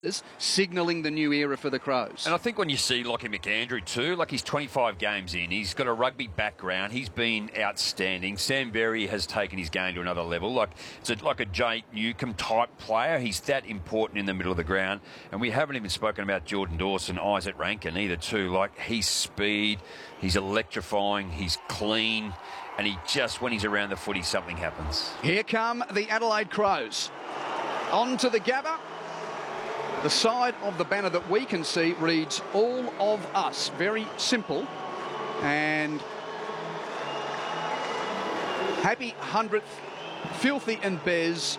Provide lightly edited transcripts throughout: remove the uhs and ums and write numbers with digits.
signalling the new era for the Crows. And I think when you see Lockie McAndrew too, like he's 25 games in, he's got a rugby background, he's been outstanding. Sam Berry has taken his game to another level. Like a Jay Newcomb type player. He's that important in the middle of the ground. And we haven't even spoken about Jordan Dawson, Isaac Rankin either too. Like he's speed, he's electrifying, he's clean, and he just, when he's around the footy, something happens. Here come the Adelaide Crows. On to the Gabba. The side of the banner that we can see reads All of Us. Very simple. And happy 100th, Filthy and Bez.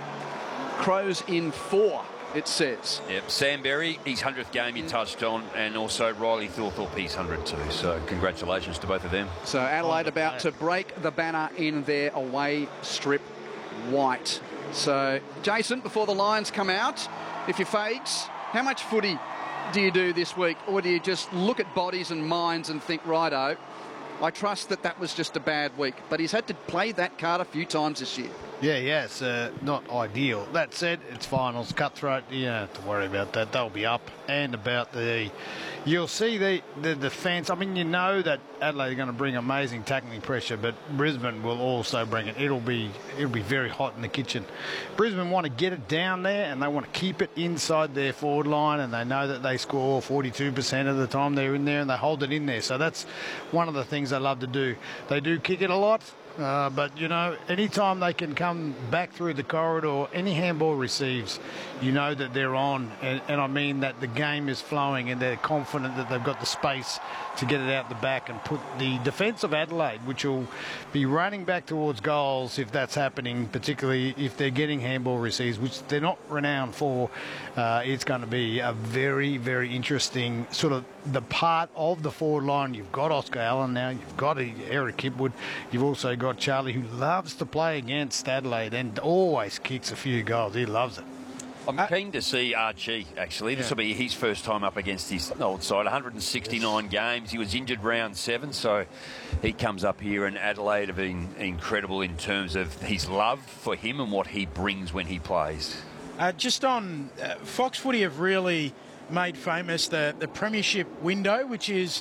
Crows in 4, it says. Yep, Sam Berry, his 100th game you touched on, and also Riley Thorthorpe, his 100 too. So congratulations to both of them. So Adelaide about to break the banner in their away strip white. So, Jason, before the Lions come out, if you're Fags, how much footy do you do this week? Or do you just look at bodies and minds and think, righto, I trust that was just a bad week. But he's had to play that card a few times this year. Yeah, it's not ideal. That said, it's finals, cutthroat. You don't have to worry about that. They'll be up. And about you'll see the defence. I mean, you know that Adelaide are going to bring amazing tackling pressure, but Brisbane will also bring it. It'll be very hot in the kitchen. Brisbane want to get it down there, and they want to keep it inside their forward line, and they know that they score 42% of the time they're in there, and they hold it in there. So that's one of the things they love to do. They do kick it a lot. But, you know, anytime they can come back through the corridor, any handball receives, you know that they're on. And I mean that the game is flowing and they're confident that they've got the space to get it out the back and put the defence of Adelaide, which will be running back towards goals if that's happening, particularly if they're getting handball receives, which they're not renowned for. It's going to be a very, very interesting sort of the part of the forward line. You've got Oscar Allen now, you've got Eric Kipwood, you've also got Charlie, who loves to play against Adelaide and always kicks a few goals. He loves it. I'm keen to see Archie, actually. This will be his first time up against his old side. 169 games. He was injured round 7, so he comes up here, and Adelaide have been incredible in terms of his love for him and what he brings when he plays. Just on Fox Footy have really made famous the premiership window, which is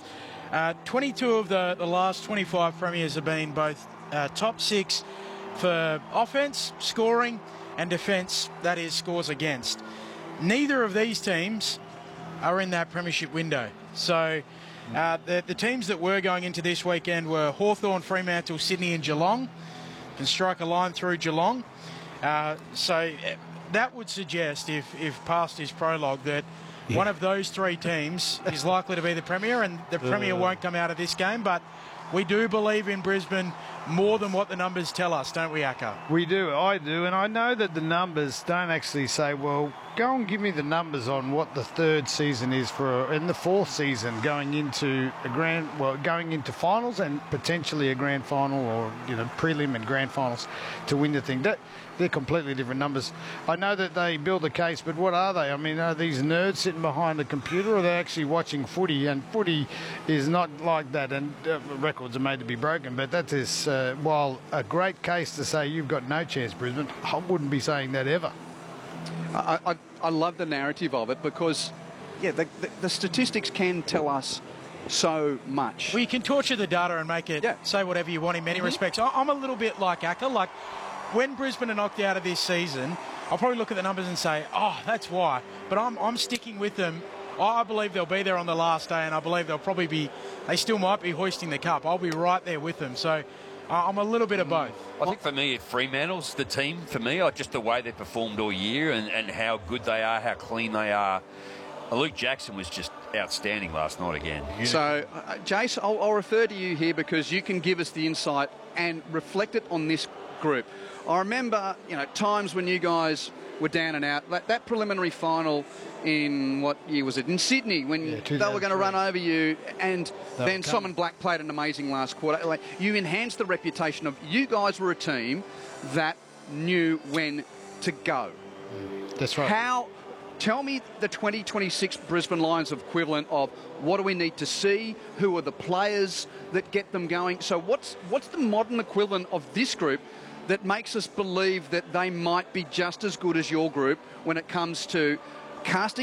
22 of the last 25 premiers have been both top 6 for offence, scoring, and defence, that is scores against. Neither of these teams are in that premiership window. So the teams that were going into this weekend were Hawthorn, Fremantle, Sydney and Geelong. Can strike a line through Geelong. So that would suggest, if past his prologue, that one of those 3 teams is likely to be the Premier, and the Premier won't come out of this game. But we do believe in Brisbane more than what the numbers tell us, don't we, Akka? We do, I do, and I know that the numbers don't actually say, well, go and give me the numbers on what the 3rd season is and the 4th season going into going into finals and potentially a grand final, or prelim and grand finals to win the thing. They're completely different numbers. I know that they build a case, but what are they? I mean, are these nerds sitting behind a computer, or are they actually watching footy? And footy is not like that, and records are made to be broken. But that is, while a great case to say you've got no chance, Brisbane, I wouldn't be saying that ever. I love the narrative of it because, the statistics can tell us so much. Well, you can torture the data and make it say whatever you want in many respects. I'm a little bit like Akka. Like, when Brisbane are knocked out of this season, I'll probably look at the numbers and say, oh, that's why. But I'm sticking with them. I believe they'll be there on the last day, and I believe they still might be hoisting the cup. I'll be right there with them. So I'm a little bit of both. I think for me, Fremantle's the team for me. Just the way they've performed all year and how good they are, how clean they are. Luke Jackson was just outstanding last night again. So, Jace, I'll refer to you here because you can give us the insight and reflect it on this group. I remember, times when you guys were down and out. That preliminary final in, what year was it? In Sydney, when they were going to run over you, and then Simon Black played an amazing last quarter. Like, you enhanced the reputation of you guys were a team that knew when to go. That's right. Tell me the 2026 Brisbane Lions equivalent of what do we need to see? Who are the players that get them going? So what's the modern equivalent of this group that makes us believe that they might be just as good as your group when it comes to casting